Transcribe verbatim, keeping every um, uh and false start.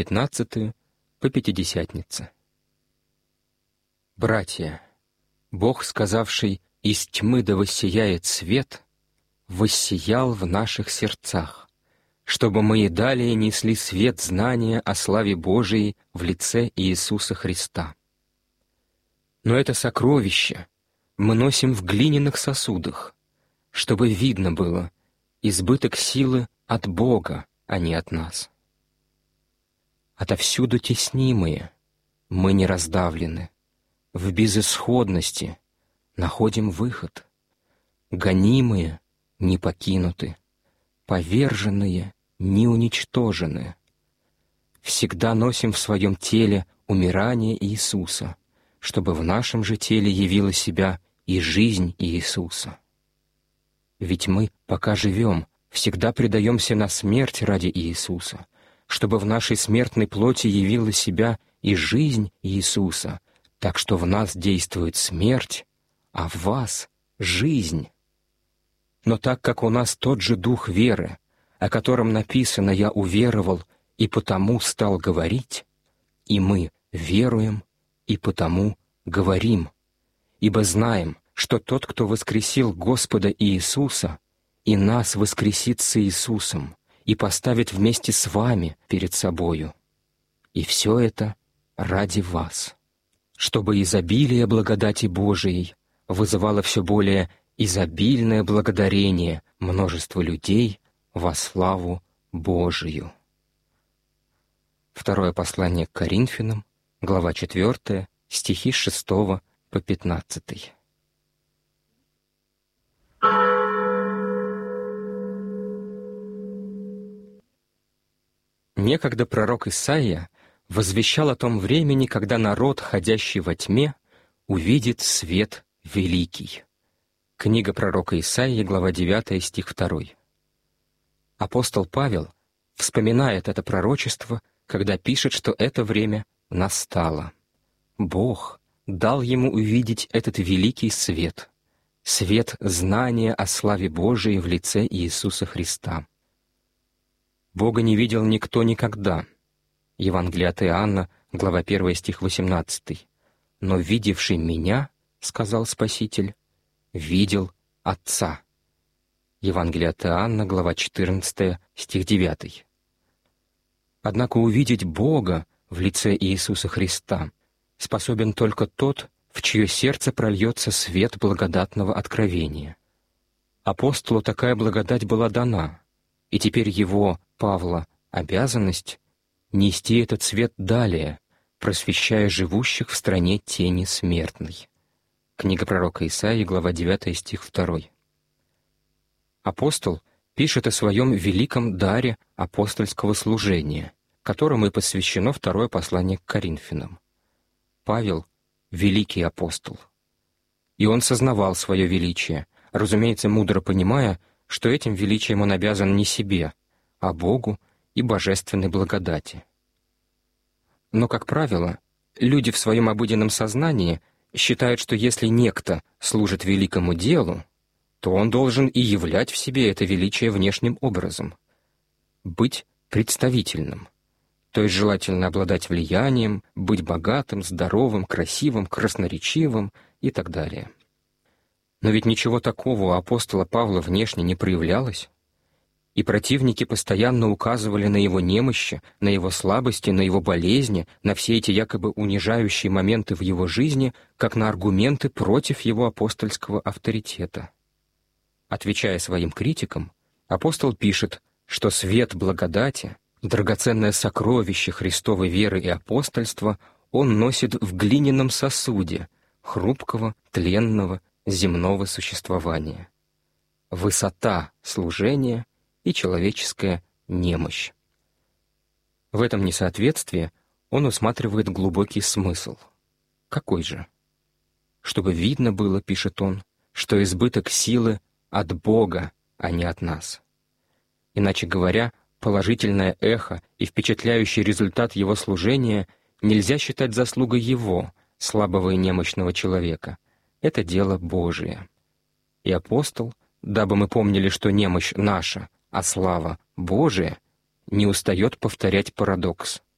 пятнадцатую по Пятидесятнице. Братья, Бог, сказавший: «Из тьмы да воссияет свет», воссиял в наших сердцах, чтобы мы и далее несли свет знания о славе Божией в лице Иисуса Христа. Но это сокровище мы носим в глиняных сосудах, чтобы видно было избыток силы от Бога, а не от нас. Отовсюду теснимые, мы не раздавлены, в безысходности находим выход, гонимые не покинуты, поверженные не уничтожены. Всегда носим в своем теле умирание Иисуса, чтобы в нашем же теле явила себя и жизнь Иисуса. Ведь мы, пока живем, всегда предаемся на смерть ради Иисуса, чтобы в нашей смертной плоти явила себя и жизнь Иисуса, так что в нас действует смерть, а в вас — жизнь. Но так как у нас тот же дух веры, о котором написано «Я уверовал и потому стал говорить», и мы веруем и потому говорим, ибо знаем, что тот, кто воскресил Господа Иисуса, и нас воскресит с Иисусом и поставит вместе с вами перед собою. И все это ради вас, чтобы изобилие благодати Божией вызывало все более изобильное благодарение множества людей во славу Божию. Второе послание к Коринфянам, глава четвёртая, стихи с шестого по пятнадцатый. Некогда пророк Исаия возвещал о том времени, когда народ, ходящий во тьме, увидит свет великий. Книга пророка Исаии, глава девятая, стих второй. Апостол Павел вспоминает это пророчество, когда пишет, что это время настало. Бог дал ему увидеть этот великий свет, свет знания о славе Божией в лице Иисуса Христа. Бога не видел никто никогда. Евангелие от Иоанна, глава первая, стих восемнадцатый. «Но видевший Меня, — сказал Спаситель, — видел Отца». Евангелие от Иоанна, глава четырнадцатая, стих девятый. Однако увидеть Бога в лице Иисуса Христа способен только тот, в чье сердце прольется свет благодатного откровения. Апостолу такая благодать была дана, и теперь его, Павла, обязанность — нести этот свет далее, просвещая живущих в стране тени смертной. Книга пророка Исаии, глава девятая, стих второй. Апостол пишет о своем великом даре апостольского служения, которому и посвящено второе послание к Коринфянам. Павел — великий апостол. И он сознавал свое величие, разумеется, мудро понимая, что этим величием он обязан не себе, а Богу и божественной благодати. Но, как правило, люди в своем обыденном сознании считают, что если некто служит великому делу, то он должен и являть в себе это величие внешним образом, быть представительным, то есть желательно обладать влиянием, быть богатым, здоровым, красивым, красноречивым и так далее. Но ведь ничего такого у апостола Павла внешне не проявлялось, и противники постоянно указывали на его немощи, на его слабости, на его болезни, на все эти якобы унижающие моменты в его жизни, как на аргументы против его апостольского авторитета. Отвечая своим критикам, апостол пишет, что свет благодати, драгоценное сокровище Христовой веры и апостольства, он носит в глиняном сосуде хрупкого, тленного, земного существования. Высота служения и человеческая немощь. В этом несоответствии он усматривает глубокий смысл. Какой же? Чтобы видно было, пишет он, что избыток силы от Бога, а не от нас. Иначе говоря, положительное эхо и впечатляющий результат его служения нельзя считать заслугой его, слабого и немощного человека. Это дело Божие. И апостол, дабы мы помнили, что немощь наша, а слава Божия, не устает повторять парадокс.